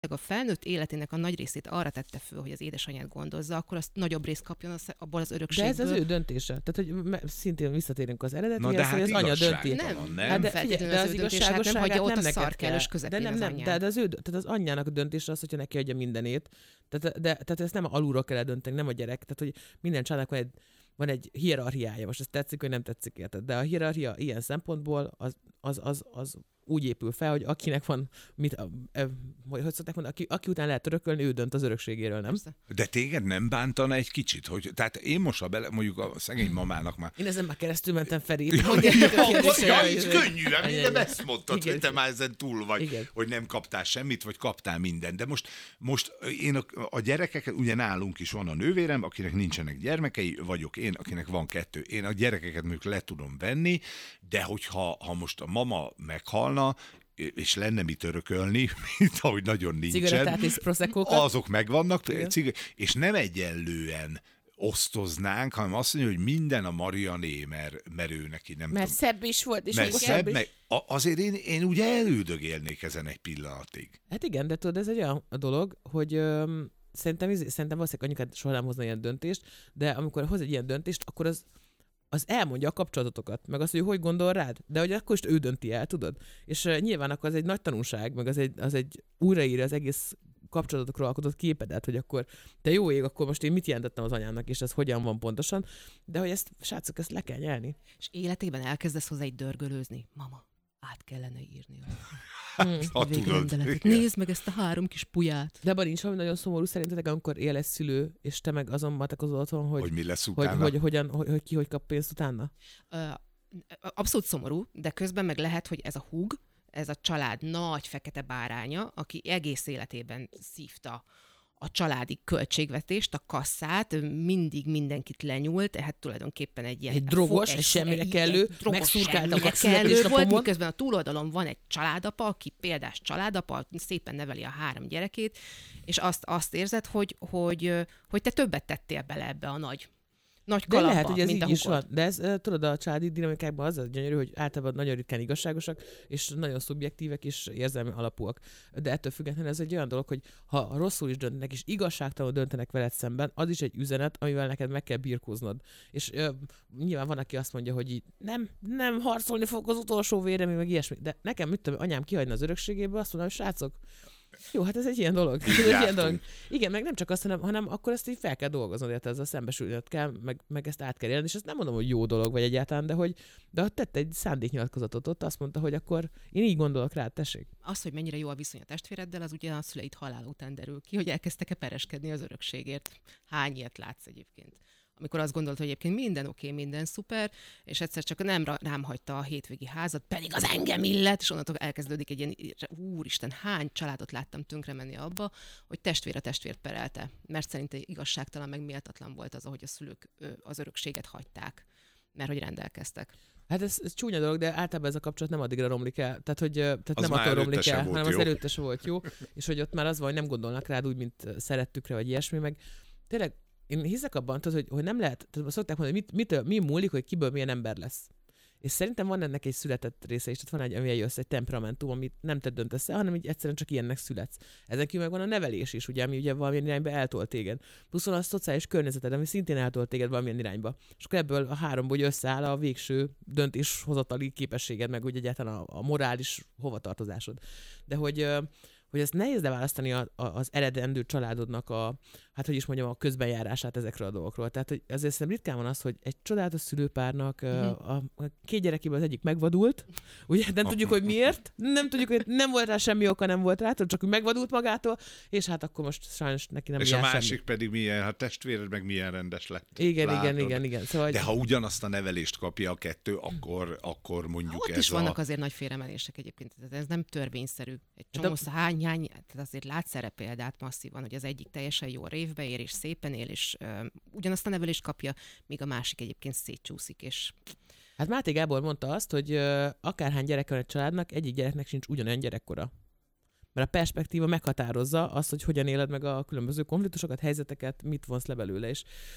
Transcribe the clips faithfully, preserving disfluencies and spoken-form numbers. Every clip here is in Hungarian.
a felnőtt életének a nagy részét arra tette föl, hogy az édesanyját gondozza, akkor azt nagyobb részt kapjon az, abból az örökségből. De ez az ő döntése. Tehát, hogy me- szintén visszatérünk az eredetihez, Na, de hogy hát az anya dönti. Nem, nem? Hát de, feltétlenül de az az ő döntése, hát nem hagyja ott a neked szarkelős kell. közepén De nem, az nem, anyját. de az, ő, tehát az anyjának a döntése az, hogyha neki adja mindenét. Tehát, de, tehát ezt nem alulról kell dönteni, nem a gyerek. Tehát, hogy minden családnak van egy, van egy hierarchiája. Most ez tetszik, vagy nem tetszik érted. De a hierarchia ilyen szempontból az, az, az, az úgy épül fel, hogy akinek van, mit, e, hogy szokták mondani, aki, aki után lehet örökölni, ő dönt az örökségéről, nem? Persze. De téged nem bántana egy kicsit? Hogy, tehát én most, ha bele, mondjuk a szegény mamának már... Én ezen már keresztül mentem, Feri. Ja, Hogy ja, kérdés, ja, hogy- és könnyű, hát Ennyi, minden ennyi. ezt mondtad, Igen. hogy te már ezen túl vagy, Igen. hogy nem kaptál semmit, vagy kaptál mindent. De most, most én a, a gyerekeket, ugye nálunk is van a nővérem, akinek nincsenek gyermekei, vagyok én, akinek van kettő. Én a gyerekeket mondjuk le tudom venni, de hogyha ha most a mama meghalna, és lenne mit örökölni, mint ahogy nagyon nincsen. Cigarettát és proszekkókat. Azok megvannak, Igen. cig- és nem egyenlően osztoznánk, hanem azt mondja, hogy minden a Mariané, mert, mert ő neki nem Mert tudom. szebb is volt, és Mert még szebb, szebb is. meg, a- azért én, én ugye elődögélnék ezen egy pillanatig. Hát igen, de tudod, ez egy olyan dolog, hogy öm, szerintem, izé- szerintem valószínűleg anyukád soha nem hozna ilyen döntést, de amikor hoz egy ilyen döntést, akkor az, az elmondja a kapcsolatokat, meg azt, hogy hogy gondol rád, de hogy akkor is ő dönti el, tudod? És uh, nyilván akkor az egy nagy tanulság, meg az egy, az egy újraírja az egész kapcsolatokról alkotott képedet, hogy akkor te jó ég, akkor most én mit jelentettem az anyámnak, és ez hogyan van pontosan, de hogy ezt, srácok, ezt le kell nyelni. És életében elkezdesz hozzá egy dörgölőzni. Mama, át kellene írni. Hmm. Ha Végre tudod. rendeletet. igen. Nézd meg ezt a három kis puját. De abban nincs valami nagyon szomorú szerintetek, amikor él egy szülő, és te meg azon matekozol otthon, hogy, Hogy mi lesz hogy, utána. hogy, hogyan, hogy, hogy ki hogy kap pénzt utána? Ö, Abszolút szomorú, de közben meg lehet, hogy ez a húg, ez a család nagy fekete báránya, aki egész életében szívta a családi költségvetést, a kasszát, mindig mindenkit lenyúlt, tehát tulajdonképpen egy ilyen... Egy drogos, fo- egy semmire egy- kellő, egy drogos, megszurkáltak semmire a kellő volt, születésnapomon. miközben a túloldalon van egy családapa, aki példás családapa, szépen neveli a három gyerekét, és azt, azt érzed, hogy, hogy, hogy te többet tettél bele ebbe a nagy nagy De kalapba, lehet, hogy ez mint a így is húgod. van. De ez, eh, tudod, a családi dinamikákban az a gyönyörű, hogy általában nagyon ritkán igazságosak, és nagyon szubjektívek és érzelmi alapúak. De ettől függetlenül ez egy olyan dolog, hogy ha rosszul is döntenek, és igazságtalanul döntenek veled szemben, az is egy üzenet, amivel neked meg kell birkóznod. És ö, nyilván van, aki azt mondja, hogy így, nem, nem harcolni fog az utolsó véremig, meg ilyesmi. De nekem, mit tudom, anyám kihagyna az örökségéből, azt mondom, hogy srácok, jó, hát ez egy ilyen dolog. Ez egy ilyen dolog. Igen, meg nem csak azt, hanem, hanem akkor ezt így fel kell dolgoznod, illetve ezzel szembesülnöd kell, meg, meg ezt át kell élni, és ezt nem mondom, hogy jó dolog vagy egyáltalán, de hogy de ott tette egy szándéknyilatkozatot, ott azt mondta, hogy akkor én így gondolok rá, tessék. Az, hogy mennyire jó a viszony a testvéreddel, az ugye a szüleid halál után derül ki, hogy elkezdtek-e pereskedni az örökségért. Hány ilyet látsz egyébként? Amikor azt gondolt, hogy egyébként minden oké, okay, minden szuper, és egyszer csak nem rám hagyta a hétvégi házat, pedig az engem illet, és onnantól elkezdődik egy ilyen, úristen, hány családot láttam tönkre menni abba, hogy testvére testvért perelte, mert szerinte igazságtalan, meg méltatlan volt az, ahogy a szülők az örökséget hagyták, mert hogy rendelkeztek. Hát ez, ez csúnya dolog, de általában ez a kapcsolat nem addigra romlik el. Tehát, hogy tehát Az nem attól romlik el, volt hanem jó. az előtte se volt jó, és hogy ott már az van, hogy nem gondolnak rád úgy, mint szerettük rá, vagy ilyesmi, meg tényleg én hiszek abban, tudod, hogy, hogy nem lehet, tehát szokták mondani, hogy mit, mit, mi múlik, hogy kiből milyen ember lesz. És szerintem van ennek egy született része is, tehát van egy, ami jössz, egy temperamentum, amit nem te döntesz el, hanem így egyszerűen csak ilyennek születsz. Ezen kívül meg van a nevelés is, ugye, ami ugye valamilyen irányba eltolt téged. Plusz van a szociális környezeted, ami szintén eltolt téged valamilyen irányba. És akkor ebből a háromból hogy összeáll a végső döntéshozatali képességed, meg ugye egyáltalán a, a morális hovatartozásod. De hogy hogy ezt nehéz leválasztani a, a, az eredendő családodnak a, hát hogy is mondjam, a közbenjárását ezekről a dolgokról. Tehát hogy azért szerintem ritkán van az, hogy egy csodálatos szülőpárnak mm-hmm. a, a két gyerekéből az egyik megvadult, ugye nem tudjuk, hogy miért, nem tudjuk, hogy nem volt rá semmi oka, nem volt rá, csak úgy megvadult magától, és hát akkor most sajnos neki nem és jár a másik semmi. pedig milyen, hát testvéred meg milyen rendes lett. Igen, Látod? igen, igen, igen. Szóval, de ha ugyanazt a nevelést kapja a kettő, akkor, akkor mondjuk ott ez is a... vannak azért nagy félremenések egyébként, tehát ez nem törvényszerű. Egy csomó de... hány, hány, tehát azért látsz erre példát masszívan, hogy az egyik teljesen jó révbe ér, és szépen él, és ö, ugyanazt a nevelést kapja, míg a másik egyébként szétcsúszik, és... Hát Máté Gábor mondta azt, hogy ö, akárhány gyerek van egy családnak, egyik gyereknek sincs ugyanolyan gyerekkora. Mert a perspektíva meghatározza azt, hogy hogyan éled meg a különböző konfliktusokat, helyzeteket, mit vonsz le belőle, és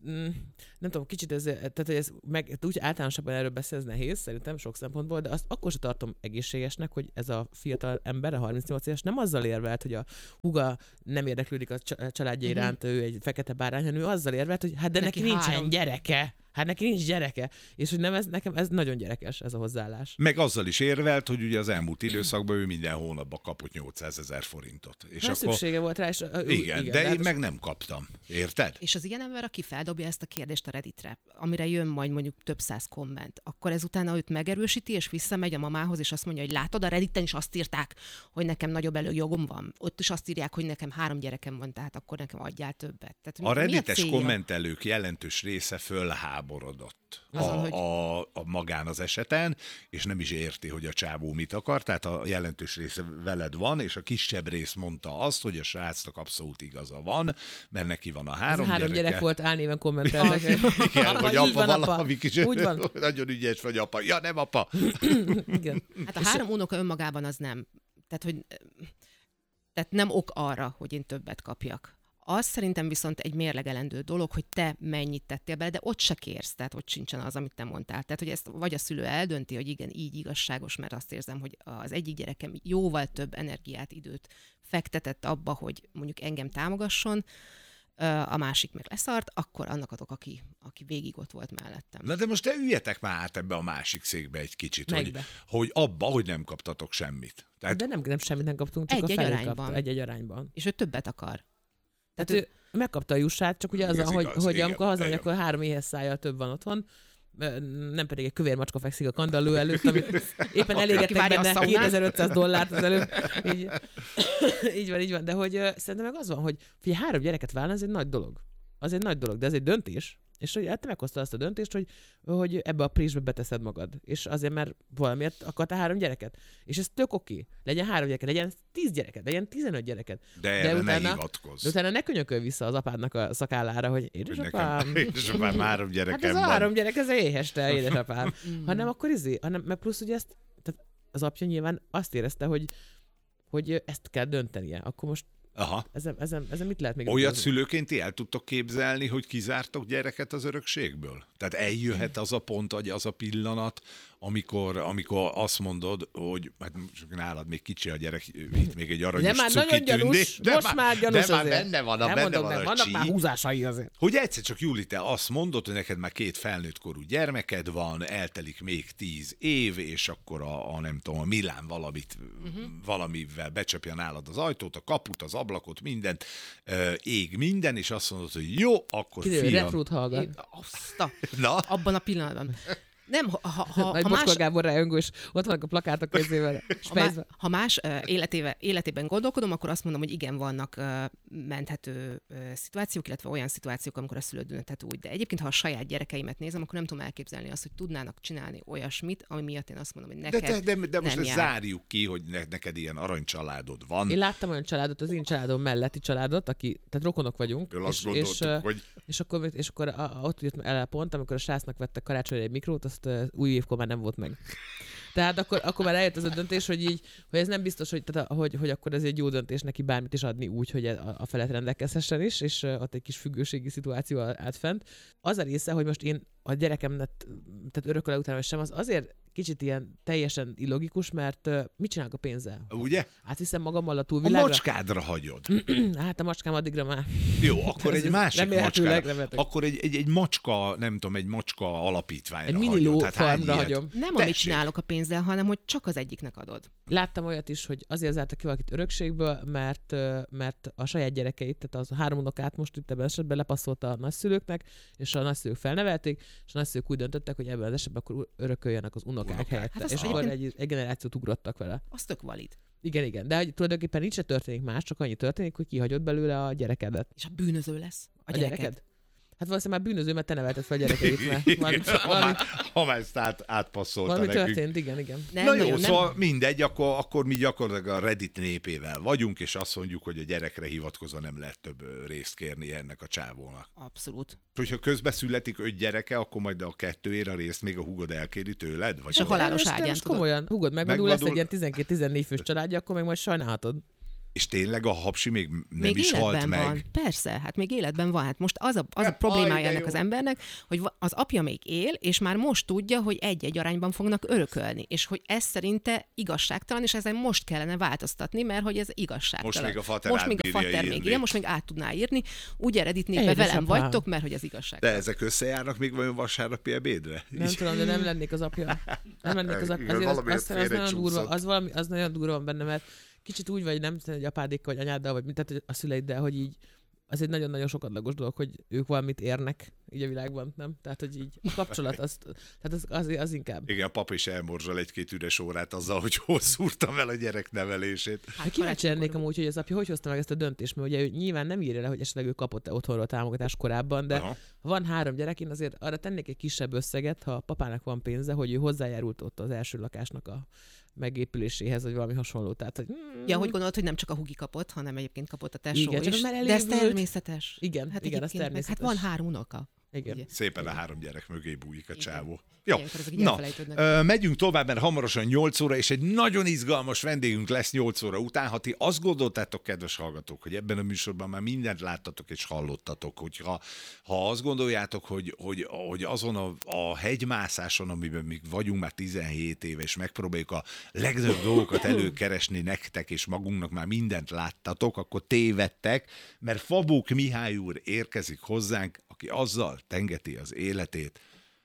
nem tudom, kicsit ez, tehát ez meg, úgy általánosabban erről beszélni, ez nehéz, szerintem sok szempontból, de azt akkor sem tartom egészségesnek, hogy ez a fiatal ember, a harmincnyolc éves nem azzal érvelt, hogy a húga nem érdeklődik a családja iránt, ő egy fekete bárány, hanem ő azzal érvelt, hogy hát de neki, neki nincsen három. gyereke. Hát neki nincs gyereke. És hogy nem ez, nekem ez nagyon gyerekes, ez a hozzáállás. Meg azzal is érvelt, hogy ugye az elmúlt időszakban ő minden hónapban kapott nyolcszázezer forintot. És akkor... szüksége volt rá, és... Igen, igen, de én meg nem kaptam. Érted? És az ilyen ember, aki feldobja ezt a kérdést a Redditre, amire jön majd mondjuk több száz komment, akkor ez utána őt megerősíti, és visszamegy a mamához, és azt mondja, hogy látod, a Redditen is azt írták, hogy nekem nagyobb előjogom van. Ott is azt írják, hogy nekem három gyerekem van, tehát akkor nekem adjál többet. Tehát, a reddites kommentelők jelentős része fölháborodott Azon, a, hogy... a, a magán az eseten, és nem is érti, hogy a csávó mit akar, tehát a jelentős része veled van, és a kisebb rész mondta azt, hogy a srácnak abszolút igaza van, mert neki van a három, három gyereke. gyerek volt, álnéven kommentelnek. Igen, hogy apa van, valami kis, úgy van. Nagyon ügyes vagy apa. Ja, nem apa. Igen. Hát a és három unoka önmagában az nem. Tehát, hogy, tehát nem ok arra, hogy én többet kapjak. Az szerintem viszont egy mérlegelendő dolog, hogy te mennyit tettél bele, de ott se kérsz, tehát ott sincsen az, amit te mondtál. Tehát, hogy ezt vagy a szülő eldönti, hogy igen, így igazságos, mert azt érzem, hogy az egyik gyerekem jóval több energiát, időt fektetett abba, hogy mondjuk engem támogasson, a másik meg leszart, akkor annak adok, aki, aki végig ott volt mellettem. Na de most te üljetek már át ebbe a másik székbe egy kicsit, hogy, hogy abba, hogy nem kaptatok semmit. Tehát... De nem, nem semmit nem kaptunk, csak egy-egy a felé arányban. kapta, egy-egy arányban. És ő többet akar. Tehát ő, ő megkapta a jussát, csak ugye az, Ez hogy, igaz, hogy igen, amikor hazamegy, akkor három éhes szájjal több van otthon, nem pedig egy kövér macska fekszik a kandalló előtt, amit éppen elégettek benne kétezer-ötszáz dollárt az előbb. Így, így van, így van. De hogy uh, szerintem meg az van, hogy figyelj, három gyereket vállalni, ez egy nagy dolog. Az egy nagy dolog, de ez egy döntés. És hogy te meghoztad azt a döntést, hogy, hogy ebbe a présbe beteszed magad. És azért, mert valamiért akartál három gyereket. És ez tök oké. Legyen három gyereket, legyen tíz gyereket, legyen tizenöt gyereket. De, de erre utána, ne hivatkozz. De utána ne könyökölj vissza az apádnak a szakállára, hogy édesapám. Édesapám, három gyerekem hát ez van. a három gyerek, ez éhes te, édesapám. hanem akkor izé, hanem, mert plusz ugye ezt, tehát az apja nyilván azt érezte, hogy, hogy ezt kell döntenie. Akkor most Aha. Ezen, ezen, ezen mit lehet még... Olyat dolgozni? Szülőként ti el tudtok képzelni, hogy kizártok gyereket az örökségből? Tehát eljöhet az a pont, vagy az a pillanat, amikor, amikor azt mondod, hogy hát nálad még kicsi a gyerek, itt még egy aranyos cuki tűnni. De már nagyon gyanús, most már gyanús de már benne van a, nem benne mondom, van nem, a vannak csí. már húzásai azért. Hogy egyszer csak, Júli, te azt mondod, hogy neked már két felnőtt korú gyermeked van, eltelik még tíz év, és akkor a, a nem tudom, a Milán valamit, uh-huh. valamivel becsapja nálad az ajtót, a kaput, az ablakot, mindent, uh, ég minden, és azt mondod, hogy jó, akkor Kiderül, fiam. Retrút hallgat. Na? Abban a pillanatban. Nem, ha, ha, ha, Nagy ha Bocskor más... Gábor rájöngő, és ott vannak a plakátok kezével. Ha, má, ha más uh, életébe, életében gondolkodom, akkor azt mondom, hogy igen, vannak uh, menthető uh, szituációk, illetve olyan szituációk, amikor a szülő dönthet úgy. De egyébként, ha a saját gyerekeimet nézem, akkor nem tudom elképzelni azt, hogy tudnának csinálni olyasmit, ami miatt én azt mondom, hogy neked de, de, de, de most nem ezt zárjuk ki, hogy ne, neked ilyen aranycsaládod van. Én láttam olyan családot, az én családom melletti családot, aki, tehát rokonok vagyunk. És, és, és, és, hogy... és akkor, és akkor a, a, ott jött el a pont, amikor a srácnak vettek karácsonyra egy mikrót, azt uh, új évkor már nem volt meg. Tehát akkor, akkor már eljött az a döntés, hogy így, hogy ez nem biztos, hogy, tehát, hogy, hogy akkor ez egy jó döntés neki bármit is adni úgy, hogy a, a felett rendelkezhessen is, és uh, ott egy kis függőségi szituáció állt fent. Az a része, hogy most én a gyerekemnek, tehát örököle után vagy sem, az azért kicsit ilyen teljesen illogikus, mert uh, mit csinálok a pénzzel? Ugye? Átviszem magammal a túlvilágra. A macskádra hagyod. Hát a macskám addigra már. Jó, akkor egy másik macskára. Akkor akkor egy, egy, egy macska, nem tudom, egy macska alapítványra egy mini ló farmra hagyom. Nem, Tessék. Amit csinálok a pénzzel, hanem hogy csak az egyiknek adod. Láttam olyat is, hogy azért zártak ki valakit örökségből, mert, mert a saját gyerekeit, tehát az három unokát most itt ebben esetben lepasszolta a nagyszülőknek, és a nagyszülők felnevelték, és a nagyszülők úgy döntöttek, hogy ebben az esetben akkor örököljenek az unokák, unokák. helyette. Hát és akkor egy, egy generációt ugrottak vele. Az tök valid. Igen, igen. De tulajdonképpen nincs se történik más, csak annyi történik, hogy kihagyod belőle a gyerekedet. És a bűnöző lesz a, a gyereked. gyereked? Hát valószínűleg már bűnöző, mert te nevelted fel a gyerekeit. Mert valami, ha, már, ha már ezt át, átpasszolta valami nekünk. történt, igen, igen. Nem, Na jó, nem, szóval nem. mindegy, akkor, akkor mi gyakorlatilag a Reddit népével vagyunk, és azt mondjuk, hogy a gyerekre hivatkozva nem lehet több részt kérni ennek a csávónak. Abszolút. Hogyha közben születik öt gyereke, akkor majd a kettőért a részt még a húgod elkéri tőled? Vagy és a halálos ágyán, tudod. Komolyan, húgod megvadul, lesz egy ilyen tizenkét-tizennégy fős családja, akkor meg majd sajnálhatod. És tényleg a hapsi még nem még is halt életben meg? van. Persze, hát még életben van. Hát most az a, az a Aj, problémája de ennek jó. az embernek, hogy va- az apja még él, és már most tudja, hogy egy-egy arányban fognak örökölni, és hogy ez szerinte igazságtalan, és ezen most kellene változtatni, mert hogy ez igazságtalan. Most még a fater most még a átbírja fater még írni. él, most még át tudná írni, úgy eredítnék be, velem Édesapám. vagytok, mert hogy ez De igazságtalan. ezek összejárnak még vajon vasárnapi ebédre? Nem Így- tudom, de nem lennék az apja. Nem lennék az apja. Igen, Azért az, valamiért az, az, nagyon félrecsúszott. durva, az, valami, az nagyon durva van benne, mert kicsit úgy vagy, nem tudom, hogy apádékkal, vagy anyáddal, vagy mit, tehát hogy a szüleiddel, hogy így az egy nagyon-nagyon sokadlagos dolog, hogy ők valamit érnek így a világban, nem? Tehát, hogy így a kapcsolat, az, tehát az, az, az inkább. Igen, a pap is elmorzsol egy-két üres órát azzal, hogy hol szúrtam el a gyerek nevelését. Hát kíváncsi lennék amúgy, hogy az apja hogy hozta meg ezt a döntést, mert ugye ő nyilván nem írja le, hogy esetleg ő kapott-e otthonról támogatást korábban, de Aha. ha van három gyerek, én azért arra tennék egy kisebb összeget, ha a papának van pénze, hogy ő hozzájárult ott az első lakásnak a megépüléséhez, vagy valami hasonló. Tehát, hogy mm, Ja, hogy gondolod, hogy nem csak a hugi kapott, hanem egyébként kapott a tesó Igen, csak is. már De ez elévült. természetes. Igen, hát igen, az egyébként meg- természetes. Hát van három unoka. igen. Ugye? Szépen a három gyerek mögé bújik a Igen. csávó. Jó, Ilyenkor ezek így na, elfelejtődnek. ö, megyünk tovább, mert hamarosan nyolc óra, és egy nagyon izgalmas vendégünk lesz nyolc óra után. Ha ti azt gondoltátok, kedves hallgatók, hogy ebben a műsorban már mindent láttatok és hallottatok, hogyha ha azt gondoljátok, hogy, hogy, hogy azon a, a hegymászáson, amiben mi vagyunk már tizenhét éve, és megpróbáljuk a legnagyobb dolgokat előkeresni nektek, és magunknak már mindent láttatok, akkor tévedtek, mert Fabók Mihály úr érkezik hozzánk, aki azzal tengeti az életét,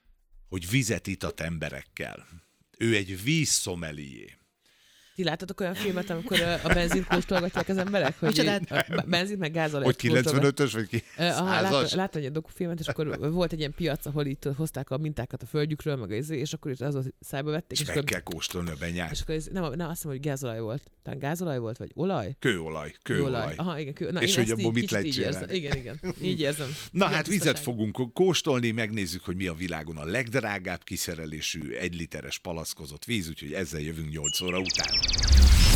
hogy vizet itat emberekkel. Ő egy vízszomelié. Ti láttatok olyan filmet, amikor ö, a benzint kóstolgatják az emberek? Hogy Micsodát? a benzint meg gázolajat Hogy kóstolgatják? kilencvenötös, vagy ki? Ö, Aha, láttam, Százas? láttam egy dokufilmet, és akkor volt egy ilyen piac, ahol itt hozták a mintákat a földjükről, meg a izé, és akkor itt az az szájba vették, És és, meg akkor, kell kóstolni a és benyást. akkor ez, nem, nem, azt hiszem, hogy gázolaj volt. Talán gázolaj volt, vagy olaj? Kőolaj, kőolaj. Aha, igen, kő. Na, És én hogy ezt abból így mit kicsit lehet így érzem. csinálni? Igen, igen. Így érzem. Na Igen, hát vizet tisztaság. fogunk kóstolni, megnézzük, hogy mi a világon a legdrágább kiszerelésű egy literes palackozott víz, úgyhogy ezzel jövünk nyolc óra után.